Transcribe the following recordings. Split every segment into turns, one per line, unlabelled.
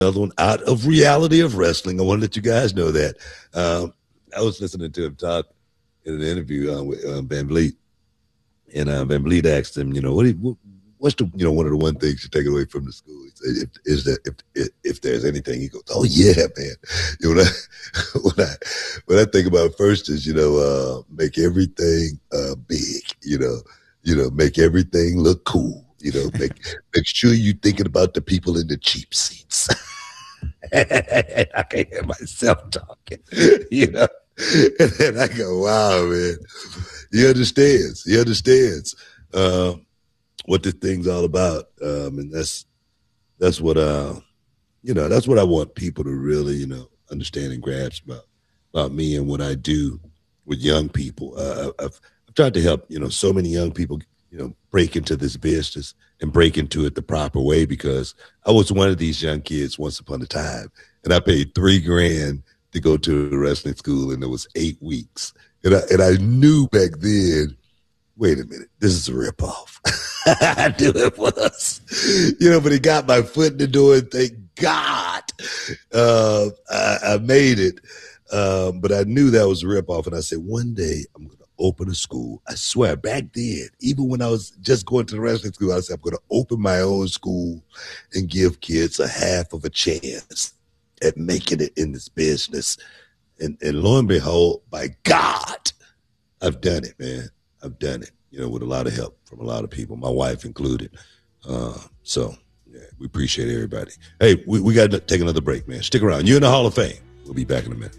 another one out of Reality of Wrestling. I want to let you guys know that. I was listening to him talk in an interview with Van Vliet, and Van Vliet asked him, what's the one of the one things you take away from the school? He said, if there's anything, he goes, oh yeah, man. What I think about first is make everything big. Make everything look cool. Make sure you're thinking about the people in the cheap seats. I can hear myself talking, And then I go, wow, man. He understands. What this thing's all about. And that's what that's what I want people to really, understand and grasp about me and what I do with young people. I've tried to help, so many young people, break into this business and break into it the proper way, because I was one of these young kids once upon a time, and I paid $3,000 to go to a wrestling school, and it was 8 weeks. And I knew back then, wait a minute, this is a ripoff. I knew it was, but it got my foot in the door, and thank God I made it. But I knew that was a ripoff, and I said, one day I'm going to open a school. I swear, back then, even when I was just going to the wrestling school, I said, I'm going to open my own school and give kids a half of a chance at making it in this business. And lo and behold, by God, I've done it, man. I've done it, with a lot of help from a lot of people, my wife included. So, yeah, we appreciate everybody. Hey, we got to take another break, man. Stick around. You're in the Hall of Fame. We'll be back in a minute.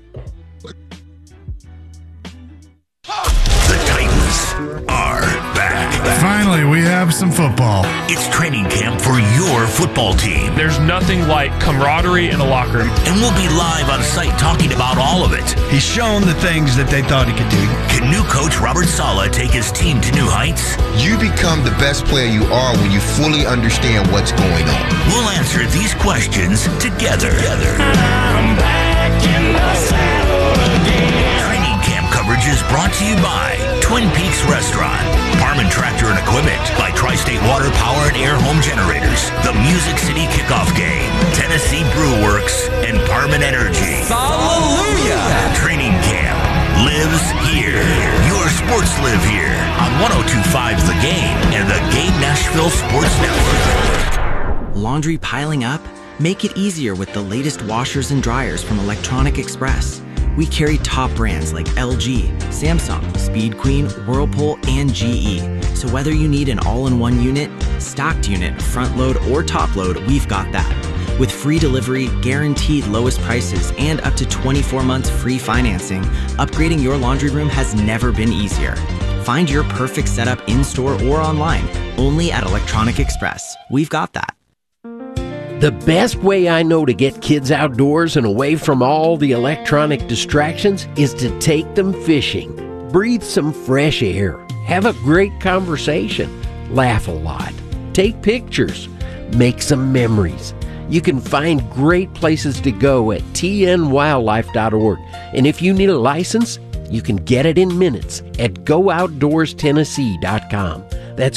The Titans are back.
Finally, we have some football.
It's training camp for your football team.
There's nothing like camaraderie in a locker room.
And we'll be live on site talking about all of it.
He's shown the things that they thought he could do.
Can new coach Robert Saleh take his team to new heights?
You become the best player you are when you fully understand what's going on.
We'll answer these questions together.
I'm back in the saddle again.
Training camp coverage is brought to you by Twin Peaks Restaurant, Parman Tractor and Equipment, by Tri-State Water Power and Air Home Generators, the Music City Kickoff Game, Tennessee Brew Works, and Parman Energy.
Hallelujah!
Training camp lives here. Your sports live here on 102.5 The Game and the Game Nashville Sports Network.
Laundry piling up? Make it easier with the latest washers and dryers from Electronic Express. We carry top brands like LG, Samsung, Speed Queen, Whirlpool, and GE. So whether you need an all-in-one unit, stocked unit, front load, or top load, we've got that. With free delivery, guaranteed lowest prices, and up to 24 months free financing, upgrading your laundry room has never been easier. Find your perfect setup in-store or online, only at Electronic Express. We've got that.
The best way I know to get kids outdoors and away from all the electronic distractions is to take them fishing. Breathe some fresh air. Have a great conversation. Laugh a lot. Take pictures. Make some memories. You can find great places to go at tnwildlife.org. And if you need a license, you can get it in minutes at gooutdoorstennessee.com. That's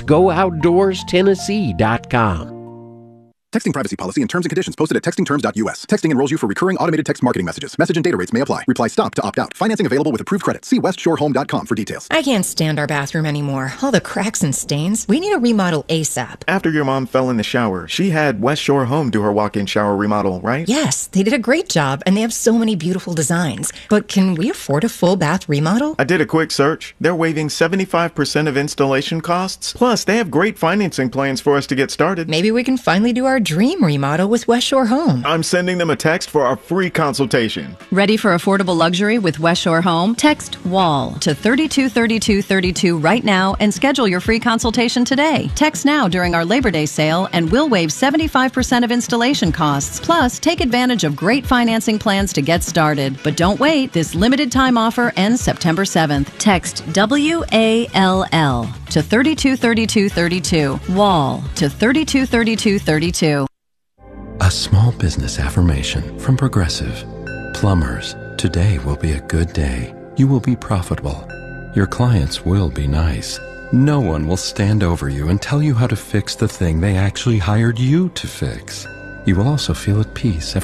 gooutdoorstennessee.com.
Texting privacy policy and terms and conditions posted at textingterms.us. Texting enrolls you for recurring automated text marketing messages. Message and data rates may apply. Reply STOP to opt out. Financing available with approved credit. See westshorehome.com for details.
I can't stand our bathroom anymore. All the cracks and stains. We need a remodel ASAP.
After your mom fell in the shower, she had West Shore Home do her walk-in shower remodel, right?
Yes, they did a great job, and they have so many beautiful designs. But can we afford a full bath remodel?
I did a quick search. They're waiving 75% of installation costs. Plus, they have great financing plans for us to get started.
Maybe we can finally do our dream remodel with West Shore Home.
I'm sending them a text for our free consultation.
Ready for affordable luxury with West Shore Home? Text WALL to 323232 right now and schedule your free consultation today. Text now during our Labor Day sale and we'll waive 75% of installation costs. Plus, take advantage of great financing plans to get started. But don't wait. This limited time offer ends September 7th. Text WALL to 323232. WALL to 323232.
A small business affirmation from Progressive. Plumbers, today will be a good day. You will be profitable. Your clients will be nice. No one will stand over you and tell you how to fix the thing they actually hired you to fix. You will also feel at peace